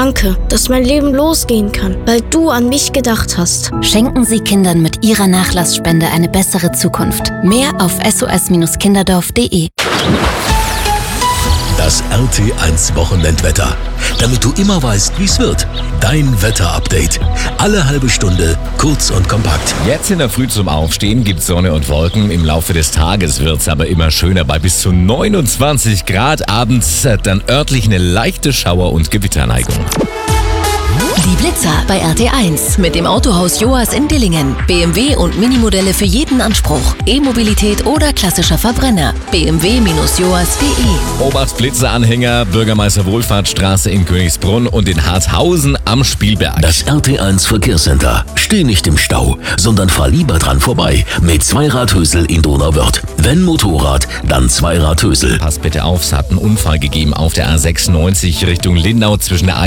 Danke, dass mein Leben losgehen kann, weil du an mich gedacht hast. Schenken Sie Kindern mit Ihrer Nachlassspende eine bessere Zukunft. Mehr auf sos-kinderdorf.de. Das RT1 Wochenendwetter. Damit du immer weißt, wie es wird. Dein Wetterupdate. Alle halbe Stunde, kurz und kompakt. Jetzt in der Früh zum Aufstehen gibt Sonne und Wolken. Im Laufe des Tages wird es aber immer schöner bei bis zu 29 Grad. Abends dann örtlich eine leichte Schauer- und Gewitterneigung. Die Blitzer bei RT1 mit dem Autohaus Joas in Dillingen. BMW und Minimodelle für jeden Anspruch. E-Mobilität oder klassischer Verbrenner. bmw-joas.de. Obacht Blitzeranhänger, Bürgermeister Wohlfahrtsstraße in Königsbrunn und in Harthausen am Spielberg. Das RT1 Verkehrscenter. Steh nicht im Stau, sondern fahr lieber dran vorbei mit Zweiradhösel in Donauwörth. Wenn Motorrad, dann Zweiradhösel. Pass bitte auf, es hat einen Unfall gegeben auf der A96 Richtung Lindau zwischen der